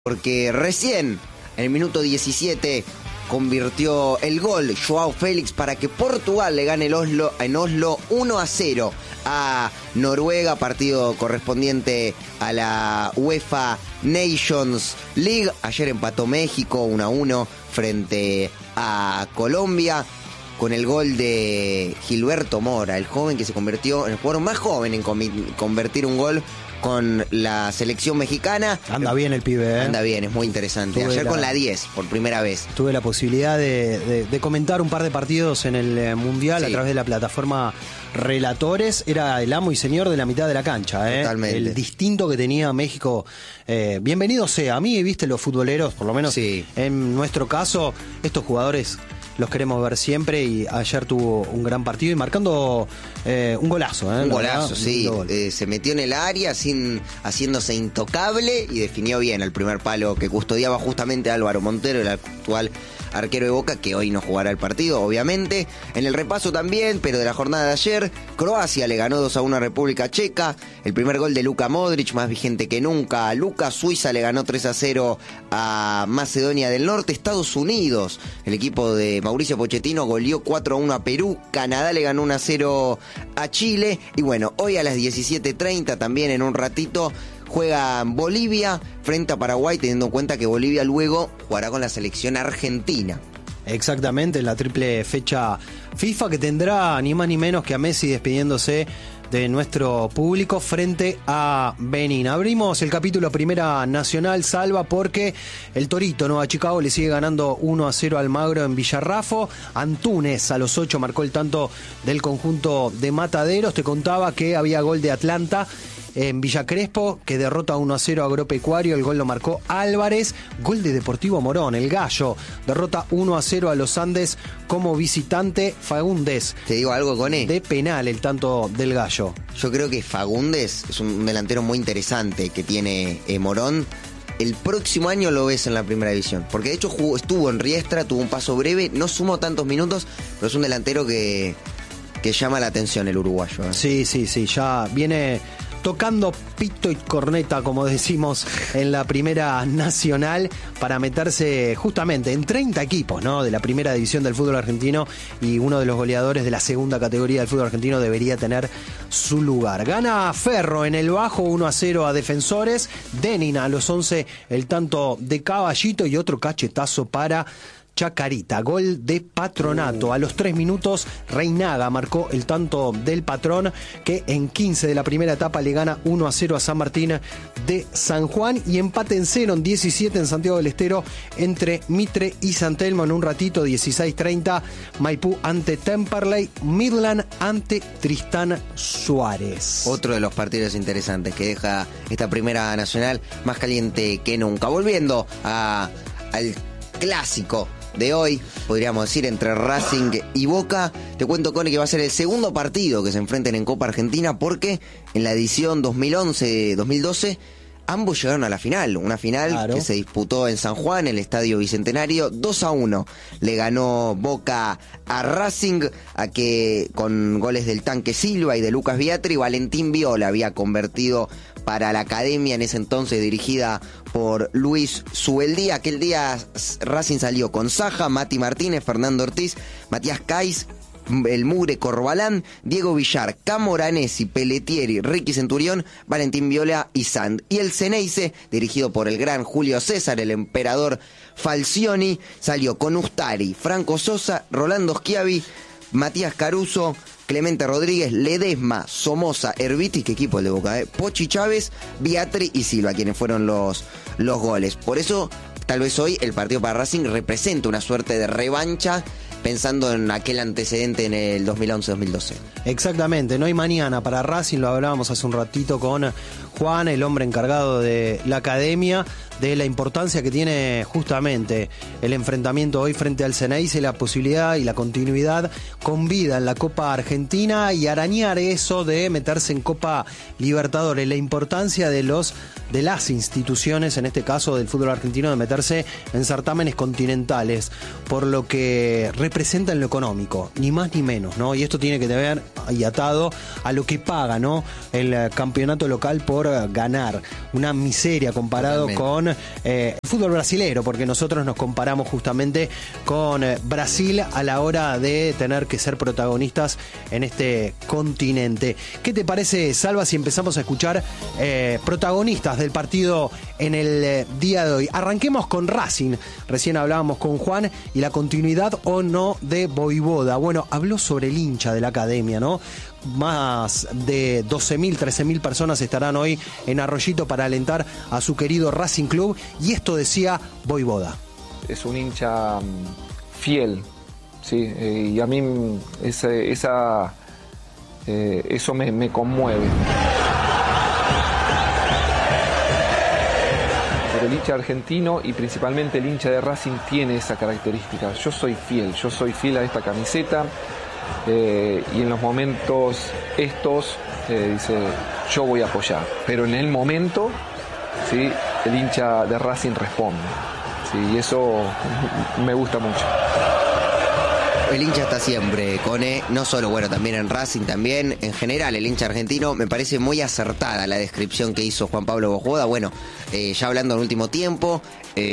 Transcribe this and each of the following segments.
porque recién en el minuto 17 convirtió el gol Joao Félix para que Portugal le gane en Oslo 1-0 a Noruega, partido correspondiente a la UEFA Nations League. Ayer empató México 1-1 frente a Colombia con el gol de Gilberto Mora, el joven que se convirtió en el jugador más joven en convertir un gol con la selección mexicana. Anda bien el pibe, ¿eh? Anda bien, es muy interesante. Ayer con la 10, por primera vez. Tuve la posibilidad de comentar un par de partidos en el Mundial, sí, a través de la plataforma Relatores. Era el amo y señor de la mitad de la cancha, ¿eh? Totalmente. El distinto que tenía México. Bienvenido sea. A mí, viste, los futboleros, por lo menos sí, en nuestro caso, estos jugadores los queremos ver siempre, y ayer tuvo un gran partido y marcando un golazo. Un golazo, sí. Se metió en el área haciéndose intocable y definió bien el primer palo que custodiaba justamente Álvaro Montero, el actual arquero de Boca, que hoy no jugará el partido, obviamente. En el repaso también, pero de la jornada de ayer, Croacia le ganó 2-1 a República Checa. El primer gol de Luka Modric, más vigente que nunca. Suiza le ganó 3-0 a Macedonia del Norte. Estados Unidos, el equipo de Mauricio Pochettino, goleó 4-1 a Perú. Canadá le ganó 1-0 a Chile. Y bueno, hoy a las 17:30, también en un ratito, juega Bolivia frente a Paraguay, teniendo en cuenta que Bolivia luego jugará con la selección argentina. Exactamente, en la triple fecha FIFA, que tendrá ni más ni menos que a Messi despidiéndose de nuestro público frente a Benín. Abrimos el capítulo Primera Nacional, Salva, porque el Torito Nueva Chicago le sigue ganando 1-0 al Magro en Villarrafo. Antúnez a los 8 marcó el tanto del conjunto de Mataderos. Te contaba que había gol de Atlanta en Villa Crespo, que derrota 1-0 a Agropecuario. El gol lo marcó Álvarez. Gol de Deportivo Morón, el Gallo derrota 1-0 a los Andes como visitante. Fagundes, te digo algo, Cone, de penal el tanto del Gallo. Yo creo que Fagundes es un delantero muy interesante que tiene Morón. El próximo año lo ves en la primera división, porque de hecho estuvo en Riestra, tuvo un paso breve, no sumó tantos minutos, pero es un delantero que llama la atención, el uruguayo, ¿eh? Sí, ya viene tocando pito y corneta, como decimos en la Primera Nacional, para meterse justamente en 30 equipos, ¿no?, de la primera división del fútbol argentino, y uno de los goleadores de la segunda categoría del fútbol argentino debería tener su lugar. Gana Ferro en el Bajo 1-0 a Defensores. Denin a los 11 el tanto de Caballito, y otro cachetazo para Chacarita, gol de Patronato. A los 3 minutos Reinaga marcó el tanto del Patrón, que en 15 de la primera etapa le gana 1-0 a San Martín de San Juan, y empate en 0 en 17 en Santiago del Estero entre Mitre y San Telmo. En un ratito, 16:30, Maipú ante Temperley, Midland ante Tristán Suárez. Otro de los partidos interesantes que deja esta Primera Nacional más caliente que nunca. Volviendo al clásico de hoy, podríamos decir, entre Racing y Boca. Te cuento, Cone, que va a ser el segundo partido que se enfrenten en Copa Argentina, porque en la edición 2011-2012 ambos llegaron a la final. Una final, claro, que se disputó en San Juan, en el Estadio Bicentenario. 2-1 le ganó Boca a Racing, a que con goles del Tanque Silva y de Lucas Biatri. Valentín Viola había convertido para la academia, en ese entonces dirigida por Luis Subeldía. Aquel día Racing salió con Saja, Mati Martínez, Fernando Ortiz, Matías Cais, el Mugre Corbalán, Diego Villar, Camoranesi, Pelletieri, Ricky Centurión, Valentín Viola y Sand. Y el Ceneice, dirigido por el gran Julio César, el emperador Falcioni, salió con Ustari, Franco Sosa, Rolando Schiavi, Matías Caruso, Clemente Rodríguez, Ledesma, Somoza, Herbiti, que equipo el de Boca, Pochi Chávez, Biatri y Silva, quienes fueron los goles. Por eso, tal vez hoy el partido para Racing representa una suerte de revancha, pensando en aquel antecedente en el 2011-2012. Exactamente, no hay mañana para Racing, lo hablábamos hace un ratito con Juan, el hombre encargado de la academia, de la importancia que tiene justamente el enfrentamiento hoy frente al Ceneice, la posibilidad y la continuidad con vida en la Copa Argentina, y arañar eso de meterse en Copa Libertadores, la importancia de las instituciones, en este caso del fútbol argentino, de meterse en certámenes continentales, por lo que representa en lo económico, ni más ni menos, ¿no? Y esto tiene que ver y atado a lo que paga, ¿no?, el campeonato local por ganar, una miseria comparado con el fútbol brasilero, porque nosotros nos comparamos justamente con Brasil a la hora de tener que ser protagonistas en este continente. ¿Qué te parece, Salva, si empezamos a escuchar protagonistas del partido en el día de hoy? Arranquemos con Racing. Recién hablábamos con Juan y la continuidad o no de Voivoda. Bueno, habló sobre el hincha de la academia, ¿no? Más de 12.000, 13.000 personas estarán hoy en Arroyito para alentar a su querido Racing Club, y esto decía Voivoda. Es un hincha fiel, ¿sí? Y a mí eso me conmueve. Pero el hincha argentino y principalmente el hincha de Racing tiene esa característica. Yo soy fiel a esta camiseta. Y en los momentos dice, yo voy a apoyar, pero en el momento, ¿sí?, el hincha de Racing responde, ¿sí?, y eso me gusta mucho. El hincha está siempre, Cone, no solo, bueno, también en Racing, también en general el hincha argentino. Me parece muy acertada la descripción que hizo Juan Pablo Voivoda. Bueno, ya hablando en último tiempo,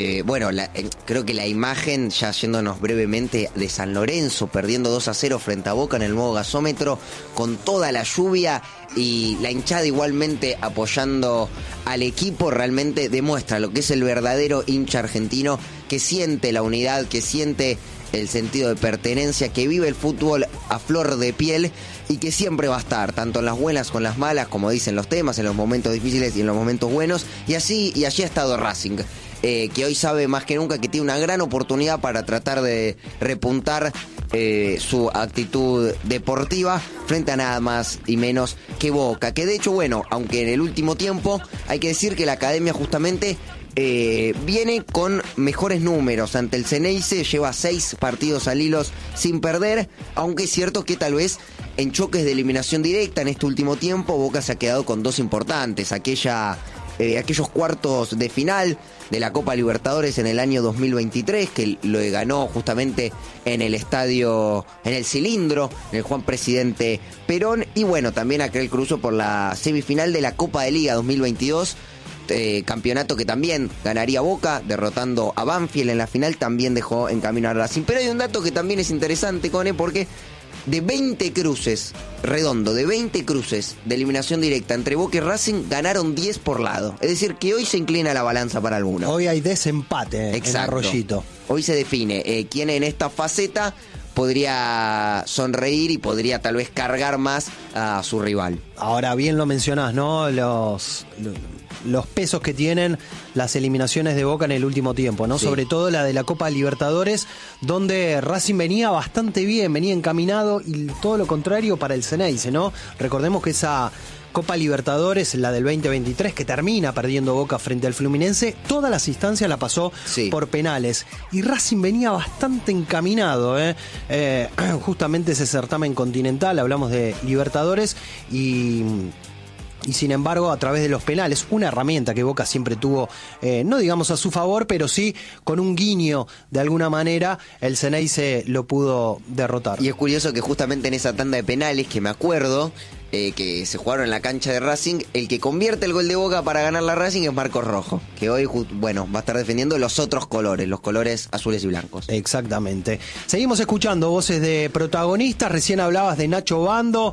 creo que la imagen, ya yéndonos brevemente, de San Lorenzo perdiendo 2-0 frente a Boca en el nuevo gasómetro, con toda la lluvia y la hinchada igualmente apoyando al equipo, realmente demuestra lo que es el verdadero hincha argentino, que siente la unidad, que siente el sentido de pertenencia, que vive el fútbol a flor de piel y que siempre va a estar, tanto en las buenas como en las malas, como dicen los temas, en los momentos difíciles y en los momentos buenos, y allí ha estado Racing, que hoy sabe más que nunca que tiene una gran oportunidad para tratar de repuntar su actitud deportiva frente a nada más y menos que Boca, que de hecho, bueno, aunque en el último tiempo hay que decir que la academia justamente viene con mejores números ante el Ceneice, lleva 6 partidos al hilo sin perder, aunque es cierto que tal vez en choques de eliminación directa en este último tiempo Boca se ha quedado con 2 importantes, aquellos cuartos de final de la Copa Libertadores en el año 2023, que lo ganó justamente en el estadio, en el Cilindro, en el Juan Presidente Perón, y bueno, también aquel cruzo por la semifinal de la Copa de Liga 2022, campeonato que también ganaría Boca, derrotando a Banfield en la final, también dejó en camino a Racing. Pero hay un dato que también es interesante, Cone, porque de 20 cruces, redondo, de 20 cruces de eliminación directa entre Boca y Racing, ganaron 10 por lado. Es decir, que hoy se inclina la balanza para algunos. Hoy hay desempate en Arroyito. Hoy se define quién en esta faceta podría sonreír y podría tal vez cargar más a su rival. Ahora bien lo mencionás, ¿no? Los pesos que tienen las eliminaciones de Boca en el último tiempo, ¿no? Sí. Sobre todo la de la Copa Libertadores, donde Racing venía bastante bien, venía encaminado, y todo lo contrario para el Ceneice, ¿no? Recordemos que esa Copa Libertadores, la del 2023, que termina perdiendo Boca frente al Fluminense, todas las instancias la pasó por penales. Y Racing venía bastante encaminado, justamente ese certamen continental, hablamos de Libertadores, y sin embargo, a través de los penales, una herramienta que Boca siempre tuvo, no digamos a su favor, pero sí con un guiño de alguna manera, el Ceneice lo pudo derrotar. Y es curioso que justamente en esa tanda de penales, que me acuerdo, que se jugaron en la cancha de Racing, el que convierte el gol de Boca para ganar la Racing es Marcos Rojo, que hoy, bueno, va a estar defendiendo los otros colores, los colores azules y blancos. Exactamente. Seguimos escuchando voces de protagonistas. Recién hablabas de Nacho Bando,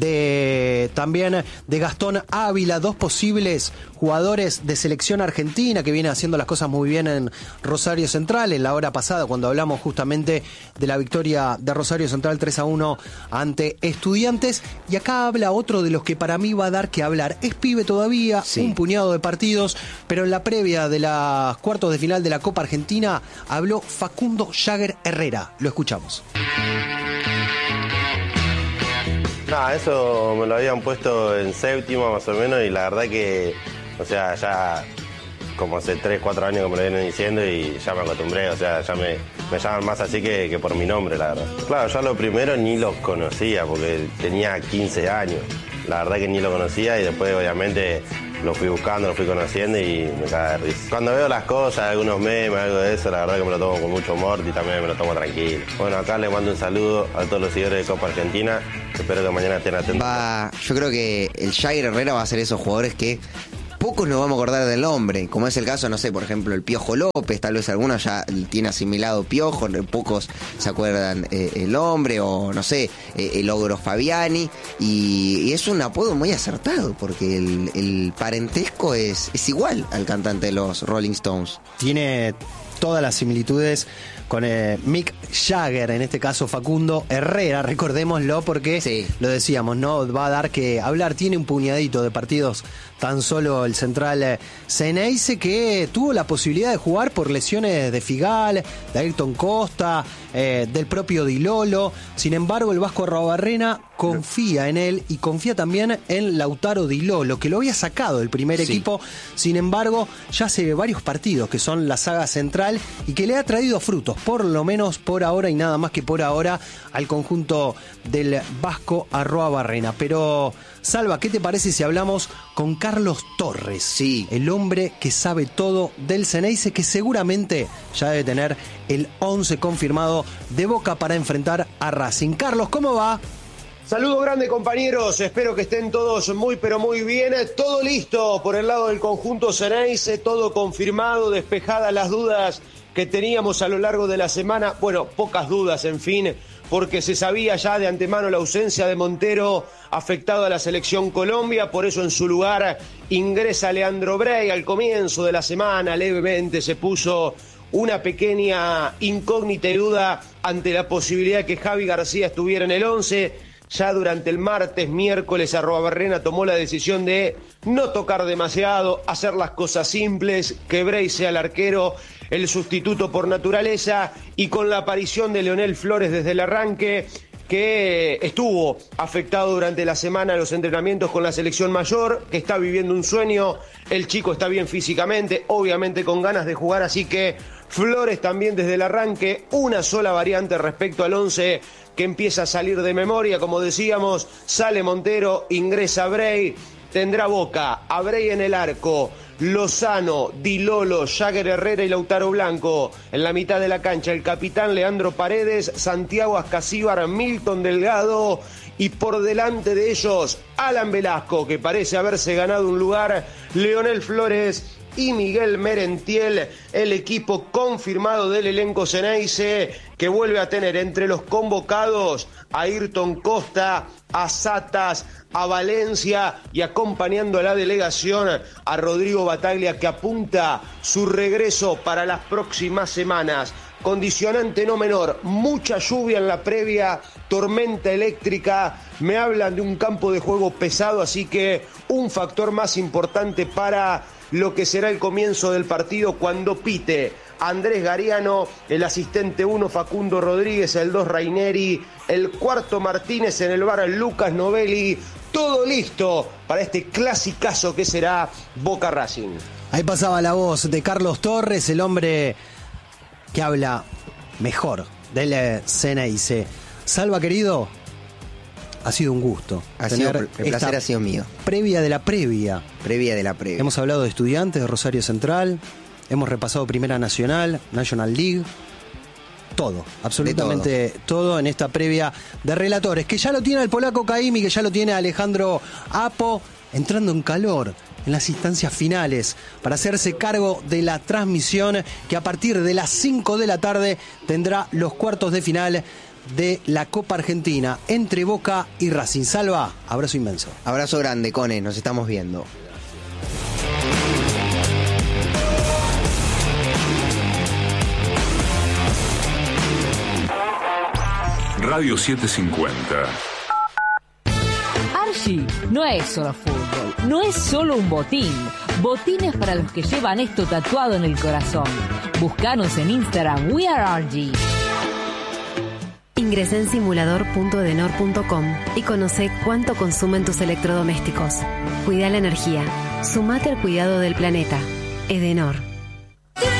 también de Gastón Ávila, 2 posibles jugadores de selección argentina que vienen haciendo las cosas muy bien en Rosario Central. En la hora pasada, cuando hablamos justamente de la victoria de Rosario Central 3-1 ante Estudiantes, y acá habla otro de los que para mí va a dar que hablar. Es pibe todavía, un puñado de partidos, pero en la previa de las cuartos de final de la Copa Argentina habló Facundo Jagger Herrera. Lo escuchamos. Eso me lo habían puesto en séptima más o menos, y la verdad que, o sea, ya como hace 3, 4 años que me lo vienen diciendo y ya me acostumbré, o sea, ya me llaman más así que por mi nombre, la verdad. Claro, yo lo primero ni los conocía porque tenía 15 años, la verdad que ni lo conocía, y después obviamente lo fui buscando, lo fui conociendo y me caga de risa. Cuando veo las cosas, algunos memes, algo de eso, la verdad que me lo tomo con mucho humor y también me lo tomo tranquilo. Bueno, acá les mando un saludo a todos los seguidores de Copa Argentina. Espero que mañana estén atentos. Yo creo que el Jagger Herrera va a ser esos jugadores que pocos nos vamos a acordar del nombre, como es el caso, no sé, por ejemplo, el Piojo López, tal vez algunos ya tiene asimilado Piojo, pocos se acuerdan el nombre, o no sé, el Ogro Fabiani, y es un apodo muy acertado, porque el parentesco es igual al cantante de los Rolling Stones. Tiene todas las similitudes con Mick Jagger, en este caso Facundo Herrera, recordémoslo porque sí, lo decíamos, ¿no? Va a dar que hablar, tiene un puñadito de partidos tan solo el central Ceneice, que tuvo la posibilidad de jugar por lesiones de Figal, de Ayrton Costa, del propio Di Lolo. Sin embargo, el Vasco Arruabarrena confía en él y confía también en Lautaro Di Lolo, que lo había sacado del primer equipo. Sin embargo, ya hace varios partidos que son la saga central y que le ha traído frutos, por lo menos por ahora y nada más que por ahora, al conjunto del Vasco Arruabarrena. Pero, Salva, ¿qué te parece si hablamos con Carlos Torres? Sí. El hombre que sabe todo del Ceneice, que seguramente ya debe tener el 11 confirmado de Boca para enfrentar a Racing. Carlos, ¿cómo va? Saludos grande, compañeros, espero que estén todos muy pero muy bien. Todo listo por el lado del conjunto Ceneice, todo confirmado, despejadas las dudas que teníamos a lo largo de la semana. Bueno, pocas dudas, en fin, porque se sabía ya de antemano la ausencia de Montero afectado a la selección Colombia, por eso en su lugar ingresa Leandro Brey. Al comienzo de la semana levemente se puso una pequeña incógnita y duda ante la posibilidad de que Javi García estuviera en el 11. Ya durante el martes, miércoles, Arruabarrena tomó la decisión de no tocar demasiado, hacer las cosas simples, que Brey sea el arquero, el sustituto por naturaleza, y con la aparición de Leonel Flores desde el arranque, que estuvo afectado durante la semana a los entrenamientos con la selección mayor, que está viviendo un sueño, el chico está bien físicamente, obviamente con ganas de jugar, así que Flores también desde el arranque, una sola variante respecto al 11 que empieza a salir de memoria, como decíamos, sale Montero, ingresa Brey, tendrá Boca, a Brey en el arco, Lozano, Di Lolo, Jagger Herrera y Lautaro Blanco. En la mitad de la cancha, el capitán Leandro Paredes, Santiago Ascasíbar, Milton Delgado, y por delante de ellos, Alan Velasco, que parece haberse ganado un lugar, Leonel Flores y Miguel Merentiel, el equipo confirmado del elenco Ceneice, que vuelve a tener entre los convocados a Ayrton Costa, a Satas, a Valencia, y acompañando a la delegación a Rodrigo Bataglia, que apunta su regreso para las próximas semanas. Condicionante no menor, mucha lluvia en la previa, tormenta eléctrica, me hablan de un campo de juego pesado, así que un factor más importante para lo que será el comienzo del partido cuando pite Andrés Gariano, el asistente 1 Facundo Rodríguez, el 2 Raineri, el cuarto Martínez, en el bar Lucas Novelli. Todo listo para este clasicazo que será Boca Racing. Ahí pasaba la voz de Carlos Torres, el hombre que habla mejor del Ceneice. Salva, querido, ha sido un gusto. El placer ha sido mío. Previa de la previa. Previa de la previa. Hemos hablado de Estudiantes, de Rosario Central, hemos repasado Primera Nacional, National League, todo, absolutamente todo en esta previa de relatores, que ya lo tiene el polaco Caimi, que ya lo tiene Alejandro Apo, entrando en calor en las instancias finales para hacerse cargo de la transmisión que a partir de las 5 de la tarde tendrá los cuartos de final de la Copa Argentina entre Boca y Racing. Salva, abrazo inmenso. Abrazo grande, Cone, nos estamos viendo. Radio 750. Archie no es solo fútbol, no es solo un botín. Botines para los que llevan esto tatuado en el corazón. Búscanos en Instagram, We Are Archie. Ingresá en simulador.edenor.com y conoce cuánto consumen tus electrodomésticos. Cuida la energía. Sumate al cuidado del planeta. Edenor.